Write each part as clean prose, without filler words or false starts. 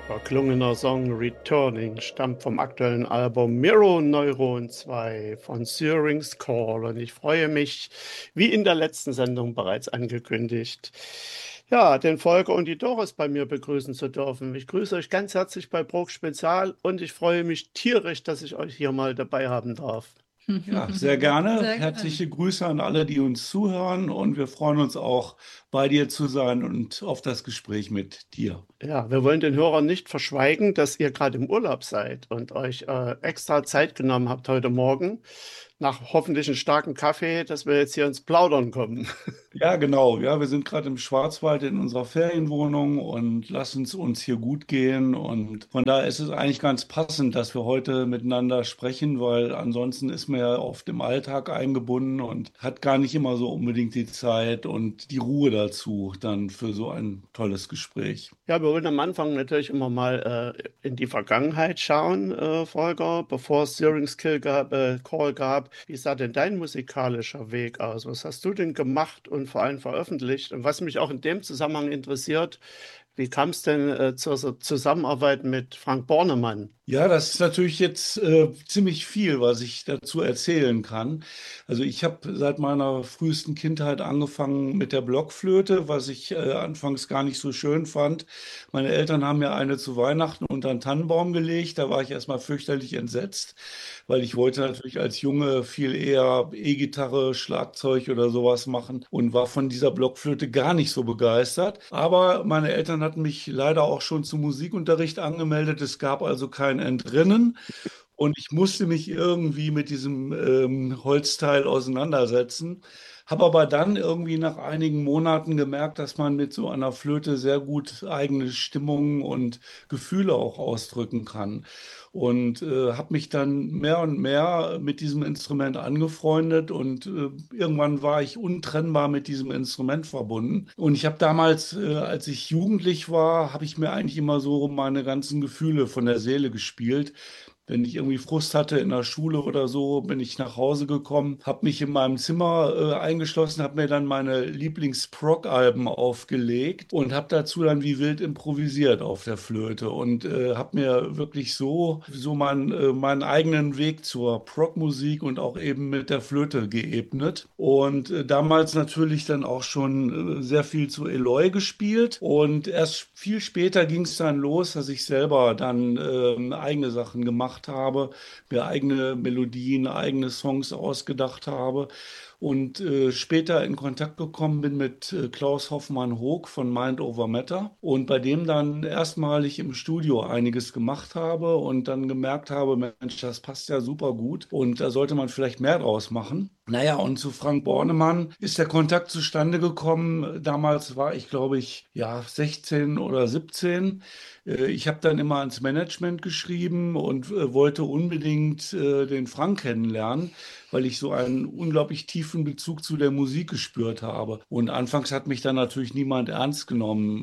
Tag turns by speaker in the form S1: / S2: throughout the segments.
S1: Verklungener Song Returning stammt vom aktuellen Album Mirror Neuron 2 von Syrinx Call und ich freue mich, wie in der letzten Sendung bereits angekündigt, ja, den Volker und die Doris bei mir begrüßen zu dürfen. Ich grüße euch ganz herzlich bei Bruch Spezial und ich freue mich tierisch, dass ich euch hier mal dabei haben darf.
S2: Ja, sehr gerne.
S3: Sehr gerne.
S2: Herzliche Grüße an alle, die uns zuhören und wir freuen uns auch, bei dir zu sein und auf das Gespräch mit dir.
S1: Ja, wir wollen den Hörern nicht verschweigen, dass ihr gerade im Urlaub seid und euch extra Zeit genommen habt heute Morgen, nach hoffentlich einem starken Kaffee, dass wir jetzt hier ins Plaudern kommen.
S2: Ja, genau. Ja, wir sind gerade im Schwarzwald in unserer Ferienwohnung und lassen es uns hier gut gehen. Und von daher ist es eigentlich ganz passend, dass wir heute miteinander sprechen, weil ansonsten ist man ja oft im Alltag eingebunden und hat gar nicht immer so unbedingt die Zeit und die Ruhe dazu dann für so ein tolles Gespräch.
S1: Ja, wir wollen am Anfang natürlich immer mal in die Vergangenheit schauen, Volker, bevor es Syrinx Call gab. Wie sah denn dein musikalischer Weg aus? Was hast du denn gemacht und vor allem veröffentlicht? Und was mich auch in dem Zusammenhang interessiert, wie kam es denn zur Zusammenarbeit mit Frank Bornemann?
S2: Ja, das ist natürlich jetzt ziemlich viel, was ich dazu erzählen kann. Also ich habe seit meiner frühesten Kindheit angefangen mit der Blockflöte, was ich anfangs gar nicht so schön fand. Meine Eltern haben mir eine zu Weihnachten unter den Tannenbaum gelegt. Da war ich erstmal fürchterlich entsetzt, weil ich wollte natürlich als Junge viel eher E-Gitarre, Schlagzeug oder sowas machen und war von dieser Blockflöte gar nicht so begeistert. Aber meine Eltern hatten mich leider auch schon zum Musikunterricht angemeldet. Es gab also kein Entrinnen. Und ich musste mich irgendwie mit diesem Holzteil auseinandersetzen. Habe aber dann irgendwie nach einigen Monaten gemerkt, dass man mit so einer Flöte sehr gut eigene Stimmungen und Gefühle auch ausdrücken kann. Und habe mich dann mehr und mehr mit diesem Instrument angefreundet und irgendwann war ich untrennbar mit diesem Instrument verbunden. Und ich habe damals, als ich jugendlich war, habe ich mir eigentlich immer so meine ganzen Gefühle von der Seele gespielt. Wenn ich irgendwie Frust hatte in der Schule oder so, bin ich nach Hause gekommen, habe mich in meinem Zimmer eingeschlossen, habe mir dann meine Lieblings-Prog-Alben aufgelegt und habe dazu dann wie wild improvisiert auf der Flöte und habe mir wirklich meinen eigenen Weg zur Prog-Musik und auch eben mit der Flöte geebnet. Und damals natürlich dann auch schon sehr viel zu Eloy gespielt und erst viel später ging es dann los, dass ich selber dann eigene Sachen gemacht habe, mir eigene Melodien, eigene Songs ausgedacht habe und später in Kontakt gekommen bin mit Klaus Hoffmann-Hoog von Mind Over Matter und bei dem dann erstmalig im Studio einiges gemacht habe und dann gemerkt habe, Mensch, das passt ja super gut und da sollte man vielleicht mehr draus machen. Naja, und zu Frank Bornemann ist der Kontakt zustande gekommen. Damals war ich, glaube ich, ja, 16 oder 17. Ich habe dann immer ans Management geschrieben und wollte unbedingt den Frank kennenlernen, weil ich so einen unglaublich tiefen Bezug zu der Musik gespürt habe. Und anfangs hat mich dann natürlich niemand ernst genommen.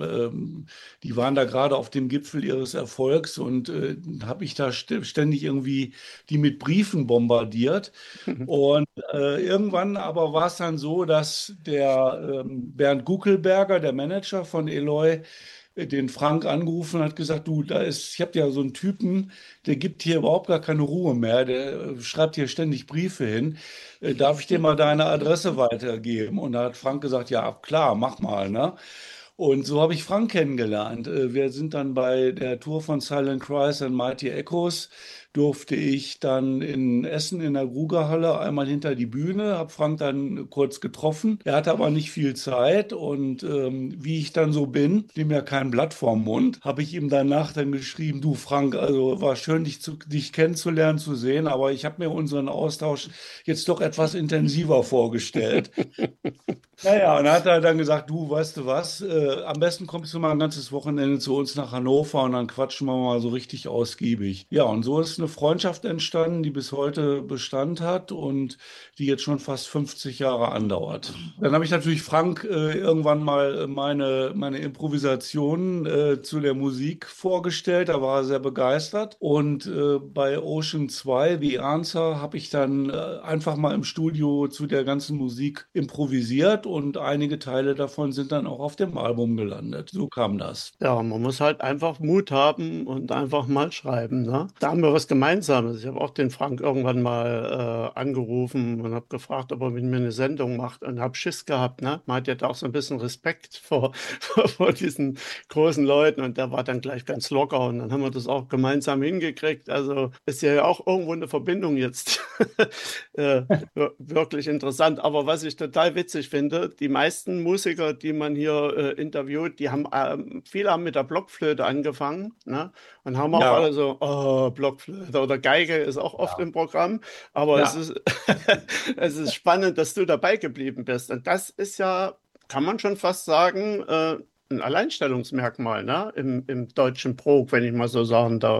S2: Die waren da gerade auf dem Gipfel ihres Erfolgs und habe ich da ständig irgendwie die mit Briefen bombardiert. Und irgendwann aber war es dann so, dass der Bernd Guckelberger, der Manager von Eloy, den Frank angerufen und hat gesagt, du, ich habe ja so einen Typen, der gibt hier überhaupt gar keine Ruhe mehr, der schreibt hier ständig Briefe hin. Darf ich dir mal deine Adresse weitergeben? Und da hat Frank gesagt, ja, klar, mach mal, ne? Und so habe ich Frank kennengelernt. Wir sind dann bei der Tour von Silent Cries and Mighty Echoes, durfte ich dann in Essen in der Grugerhalle einmal hinter die Bühne, habe Frank dann kurz getroffen. Er hatte aber nicht viel Zeit und wie ich dann so bin, nehme ja kein Blatt vorm Mund, habe ich ihm danach dann geschrieben, du Frank, also war schön, dich kennenzulernen, zu sehen, aber ich habe mir unseren Austausch jetzt doch etwas intensiver vorgestellt. Naja, und dann hat er dann gesagt, du, weißt du was, am besten kommst du mal ein ganzes Wochenende zu uns nach Hannover und dann quatschen wir mal so richtig ausgiebig. Ja, und so ist eine Freundschaft entstanden, die bis heute Bestand hat und die jetzt schon fast 50 Jahre andauert. Dann habe ich natürlich Frank irgendwann mal meine Improvisationen zu der Musik vorgestellt. Da war er sehr begeistert. Und bei Ocean 2, The Answer, habe ich dann einfach mal im Studio zu der ganzen Musik improvisiert und einige Teile davon sind dann auch auf dem Album gelandet. So kam das.
S1: Ja, man muss halt einfach Mut haben und einfach mal schreiben, ne? Da haben wir was Gemeinsames. Ich habe auch den Frank irgendwann mal angerufen und habe gefragt, ob er mit mir eine Sendung macht und habe Schiss gehabt, ne? Man hat ja da auch so ein bisschen Respekt vor diesen großen Leuten und der war dann gleich ganz locker und dann haben wir das auch gemeinsam hingekriegt. Also ist ja auch irgendwo eine Verbindung jetzt. Äh, Wirklich interessant. Aber was ich total witzig finde, die meisten Musiker, die man hier interviewt, die haben viele haben mit der Blockflöte angefangen, ne? Und haben auch alle
S2: Ja,
S1: so, oh, Blockflöte oder Geige ist auch oft
S2: ja,
S1: im Programm. Aber es
S2: ja.
S1: ist, es ist spannend, dass du dabei geblieben bist. Und das ist ja, kann man schon fast sagen, ein Alleinstellungsmerkmal, ne? Im deutschen Prog, wenn ich mal so sagen darf.